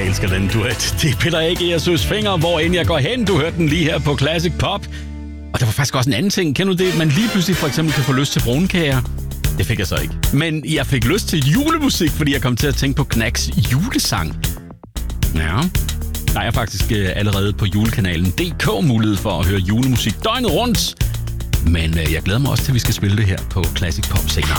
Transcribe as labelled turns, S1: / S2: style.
S1: Jeg elsker den duet. Det er Peter A.G. og Søs Fenger, hvor end jeg går hen. Du hørte den lige her på Classic Pop. Og der var faktisk også en anden ting. Kender du det? Man lige pludselig for eksempel kan få lyst til brunkager. Det fik jeg så ikke. Men jeg fik lyst til julemusik, fordi jeg kom til at tænke på Knacks julesang. Ja, der er faktisk allerede på julekanalen DK mulighed for at høre julemusik døgnet rundt. Men jeg glæder mig også til, at vi skal spille det her på Classic Pop senere.